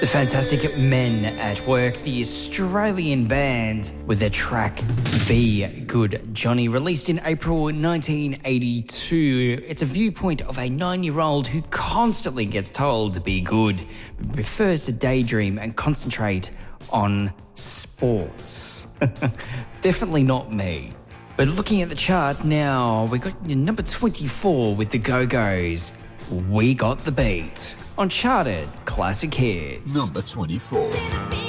The Fantastic Men at Work, the Australian band, with their track Be Good Johnny, released in April 1982. It's a viewpoint of a 9-year-old who constantly gets told to be good, but prefers to daydream and concentrate on sports. Definitely not me. But looking at the chart now, we got number 24 with the Go-Go's We Got the Beat on Charted Classic Hits. Number 24.